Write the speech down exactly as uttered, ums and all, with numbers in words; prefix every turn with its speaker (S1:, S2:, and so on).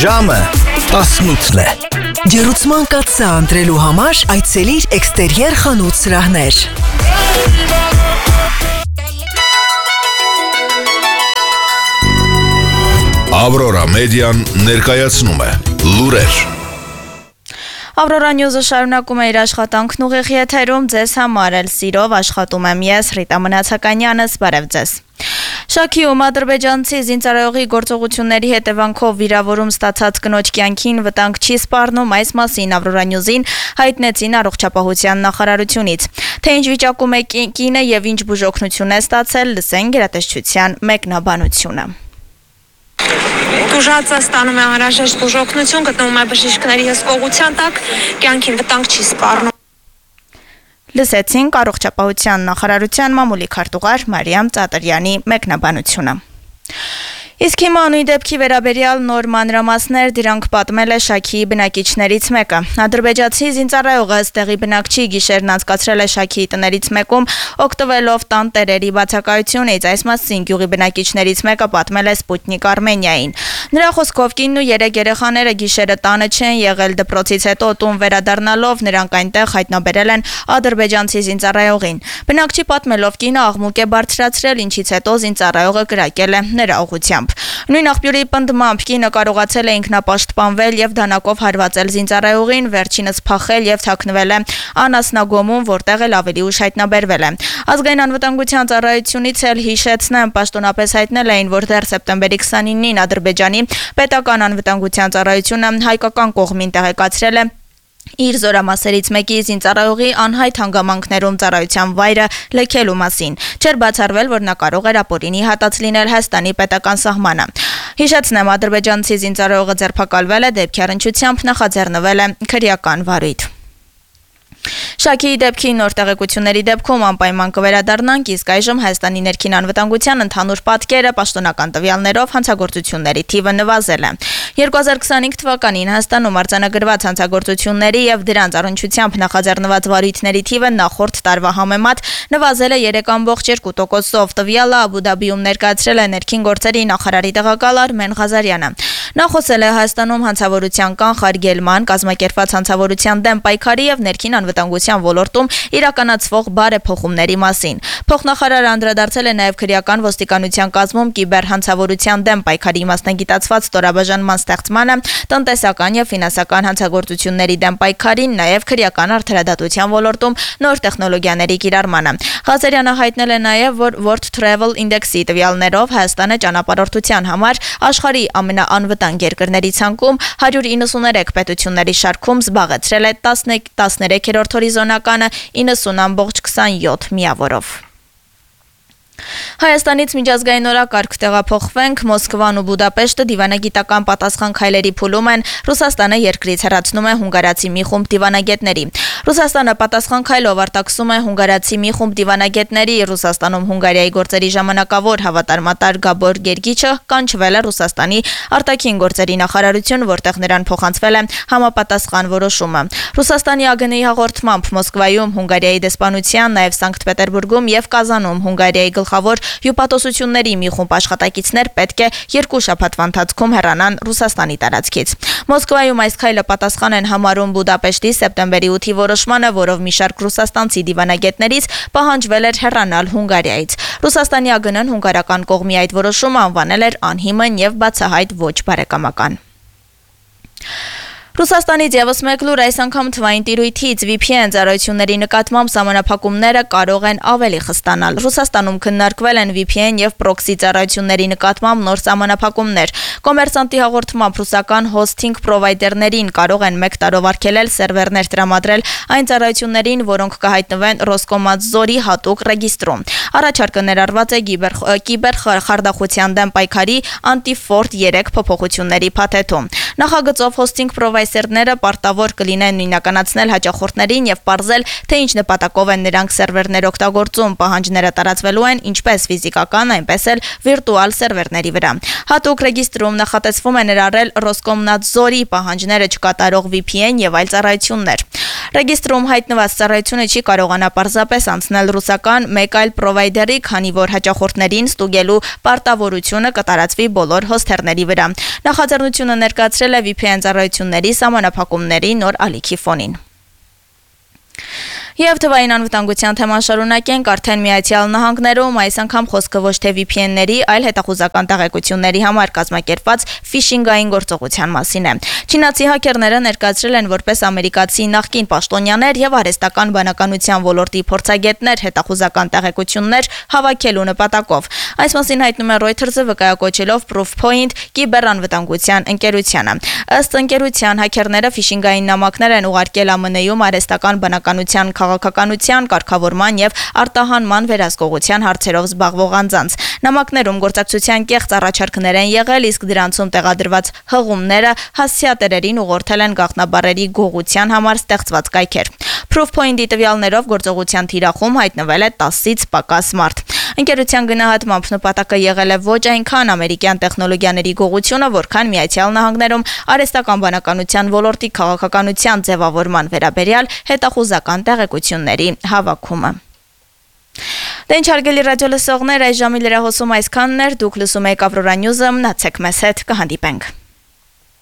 S1: Ժամը տասնութն է։
S2: Ջերուցման կաթսա ընտրելու համար այցելիր Էքստերիեր խանութ սրահներ։
S3: Ավրորա մեդիան ներկայացնում է լուրեր։
S4: Ավրորա Նյուզը շարունակում է իր աշխատանքն ուղիղ եթերում, ձեզ համար էլ սիրով աշխատում եմ ես, Ռիտա Մնացականյանս, բարև ձեզ։ Շաքիում ադրբեջանցի զինծառայողի գործողությունների հետևանքով վիրավորում ստացած կնոջ կյանքին վտանգ չի սպառնում, այս մասին Ավրորա Նյուզին հայտնեցին առողջապահության նախարարությունից։ Թե ինչ վիճակում է կինը եւ ինչ բուժօգնություն է ստացել, լսենք գերատեսչության մեկնաբանությունը։
S5: Տուժածը ստանում է անհրաժեշտ բուժօգնություն, գտնվում է բժիշկների հսկողության տակ, կյանքին վտանգ չի սպառնում։
S4: Լսեցինք առողջապահության նախարարության մամուլի քարտուղար Մարիամ Ծատրյանի մեկնաբանությունը։ Իսկ հիմա նույն դեպքի վերաբերյալ նոր մանրամասներ դրանք պատմել է Շաքիի բնակիչներից մեկը։ Ադրբեջանցի զինծառայողը ըստեղի բնակչի գիշերն անցկացրել է Շաքիի տներից մեկում, օգտվելով տան տերերի բացակայությունից, այս մասին գյուղի բնակիչներից մեկը պատմել է Սպուտնիկ Արմենիային։ Նրա խոսքով կինն ու երեք երեխաները գիշերը տանը չեն եղել, դպրոցից հետո տուն վերադառնալով նրանք այնտեղ հայտնաբերել են ադրբեջանցի զինծառայողին։ Բնակչի պատմելով կինը աղմուկ է բարձրացրել, ինչից հետո զինծառայողը կրակել է նրա ուղղությամբ։ Նույն աղբյուրի պնդմամբ կինը կարողացել է ինքնապաշտպանվել եւ դանակով հարվածել զինծառայողին, վերջինս փախել եւ թաքնվել է անասնագոմում, որտեղ էլ ավելի ուշ հայտնաբերվել է։ Ազգային անվտանգության ծառայությունից էլ հիշեցնեմ, պաշտոնապես հայտնել էին, որ դեռ սեպտեմբերի քսանինին Ադրբեջանի պետական անվտանգության ծառայությունը հայկական կողմին տեղեկացրել է իր զորամասերից մեկի զինծառայողի անհայտ հանգամանքներում ծառայության վայրը լքելու մասին։ Չէր բացառվել, որ նա կարող էր ապօրինի հատած լինել Հայաստանի պետական սահմանը։ Հիշեցնեմ, ադրբեջանցի զինծառայողը ձերբակալվել է, դեպքի առնչությամբ նախաձեռնվել է քրեական վարույթ։ Շաքիի դեպքի նոր տեղեկությունների դեպքում անպայման կվերադառնանք, իսկ այժմ Հայաստանի ներքին անվտանգության ընդհանուր պատկերը պաշտոնական տվյալներով հանցագործությունների թիվը նվազել է։ երկու հազար քսանհինգ թվականին Հայաստանում արձանագրված հանցագործությունների եւ դրանց առնչությամբ նախաձեռնված վարույթների թիվը նախորդ տարվա համեմատ նվազել է երեք կόμք երկու տոկոսով, տվյալը Աբու Դաբիում ներկայացրել է ներքին գործերի նախարարի տեղակալ Արմեն Ղազարյանը։ Նա խոսել է Հայաստանում հանցավորության կանխարգելման, կազմակերպված հանցավորության դեմ պայքարի եւ ներքին անվտանգության ոլորտում իրականացվող բարեփոխումների մասին։ Փոխնախարարը անդրադարձել է նաև քրեական ոստիկանության կազմում կիբերհանցավորության դեմ պայքարի մասնագիտացված ստորաբաժանման ստեղծմանը, տնտեսական եւ ֆինանսական հանցագործությունների դեմ պայքարին, նաև քրեական արդարադատության ոլորտում նոր տեխնոլոգիաների կիրառմանը։ Ղազարյանը հայտնել է նաև, որ World Travel Index-ի տվյալներով Հայաստանը ճանապարհորդության համար աշխարհի ամենաանվտանգ երկրների ցանկում հարյուր իննսուներեք պետությունների շարքում զբաղեցրել է տասներեքերորդ հորիզոնականը իննսուն կόμք քսանյոթ միավորով։ Հայաստանից միջազգային օրակարգ տեղափոխվենք, Մոսկվան ու Բուդապեշտը դիվանագիտական պատասխան քայլերի փուլում են, Ռուսաստանը երկրից հեռացնում է հունգարացի մի խումբ դիվանագետների։ Ռուսաստանը պատասխան քայլով արտաքսում է հունգարացի մի խումբ դիվանագետների, Ռուսաստանում Հունգարիայի գործերի ժամանակավոր հավատարմատար Գաբոր Գերգիչը կանչվել է Ռուսաստանի արտաքին գործերի նախարարություն, որտեղ նրան փոխանցվել է համապատասխան որոշումը։ Ռուսաստանի ԱԳՆ-ի հաղորդմամբ Մոսկվայում Հունգարիայի դեսպանության, նաև Սանկտ Պետերբուրգում եւ Կազանում Հունգարիայի գլխավոր հյուպատոսությունների մի խումբ աշխատակիցներ պետք է երկու շաբաթվա ընթացքում հեռանան Ռուսաստանի տարածքից։ Մոսկվայում այս քայլը պատասխան են համարում Բուդապեշտի սեպտեմբերի ութի որոշմանը, որով մի շարք ռուսաստանցի դիվանագետներից պահանջվել էր հեռանալ Հունգարիայից։ Ռուսաստանի ԱԳՆ-ն հունգարական կողմի այդ որոշումը անվանել էր անհիմն եւ բացահայտ ոչ բարեկամական։ Ռուսաստանից ևս մեկ լուր, այս անգամ թվային տիրույթից վի փի են ծառայությունների նկատմամբ սահմանափակումները կարող են ավելի խստանալ։ Ռուսաստանում քննարկվել են վի փի են եւ պրոքսի ծառայությունների նկատմամբ նոր սահմանափակումներ։ Կոմերսանտի հաղորդմամբ ռուսական հոսթինգ պրովայդերներին կարող են մեկ տարով արգելել սերվերներ տրամադրել այն ծառայություններին, որոնք կհայտնվեն Ռոսկոմնadzorի հատուկ ռեգիստրում։ Առաջարկը ներառված է կիբեր խարդախության դեմ պայքարի անտիֆորդ երեք փոփոխությունների փաթեթում։ Նախագծով հոսթինգ պրովայդերները պարտավոր կլինեն նույնականացնել հաճախորդներին եւ պարզել, թե ինչ նպատակով են նրանք սերվերներ օգտագործում։ Պահանջները տարածվելու են ինչպես ֆիզիկական, այնպես էլ վիրտուալ սերվերների վրա։ Հատուկ ռեգիստրում նախատեսվում է ներառել Ռոսկոմնadzorի պահանջները չկատարող վի փի են եւ այլ ծառայություններ։ Ռեգիստրում հայտնված ծառայությունը չի կարողանա պարզապես անցնել ռուսական մեկ այլ պրովայդերի, քանի որ հաճախորդներին ստուգելու պարտավորությունը կտարածվի բոլոր հոսթերների վրա։ Նախաձեռնությունը ներկայացրել է վի փի էն ծառայությունների սահմանափակումների նոր ալիքի ֆոնին։ Եվ թվային անվտանգության թեման շարունակենք, արդեն Միացյալ Նահանգներում այս անգամ խոսքը ոչ թե վի փի էն-ների, այլ հետախուզական տեղեկությունների համար կազմակերպված ֆիշինգային գործողության մասին է։ Չինացի հաքերները ներկայացրել են որպես ամերիկացի նախկին պաշտոնյաներ եւ արհեստական բանականության ոլորտի փորձագետներ հետախուզական տեղեկություններ հավաքելու նպատակով։ Այս մասին հայտնում է Reuters-ը վկայակոչելով Proofpoint կիբերանվտանգության ընկերությանը։ Ըստ ընկերության հաքերները ֆիշինգային նամակներ են ուղարկել է մը էն-ում արհեստական բանականության քաղաքականության, կարգավորման եւ արտահանման վերահսկողության հարցերով զբաղվող անձանց։ Նամակներում գործակցության կեղծ առաջարկներ են եղել, իսկ դրանցում տեղադրված հղումները հասցեատերերին ուղղորդել են գաղտնաբառերի գողության համար ստեղծված կայքեր։ Proofpoint-ի տվյալներով գործողության թիրախում հայտնվել է տասից պակաս մարդ։ Ընկերության գնահատմամբ նպատակը եղել է ոչ այնքան ամերիկյան տեխնոլոգիաների գողությունը, որքան Միացյալ Նահանգներում արհեստական բանականության ոլորտի քաղաքականության ձևավորման վերաբերյալ հետախուզական տեղեկությունների հավաքումը։ Դե ինչ հարգելի ռադիո լսողներ, այս ժամի լրահոսում այսքանն էր, դուք լսում եք Ավրորա Նյուզը, մնացեք մեզ հետ, կհանդիպենք։